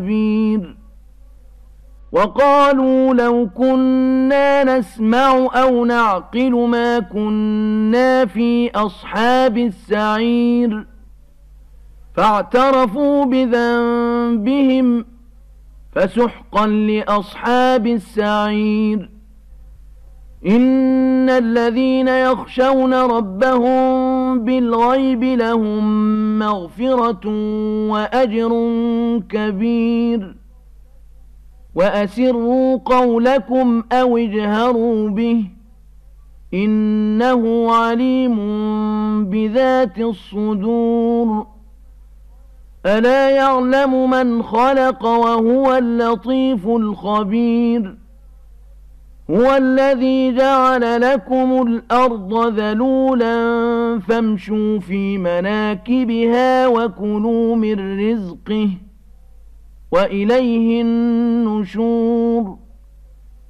كبير وقالوا لو كنا نسمع أو نعقل ما كنا في أصحاب السعير فاعترفوا بذنبهم فسحقا لأصحاب السعير إن الذين يخشون ربهم بالغيب لهم مغفرة وأجر كبير وأسروا قولكم أو اجهروا به إنه عليم بذات الصدور ألا يعلم من خلق وهو اللطيف الخبير هو الذي جعل لكم الأرض ذلولا فامشوا في مناكبها وكلوا من رزقه وإليه النشور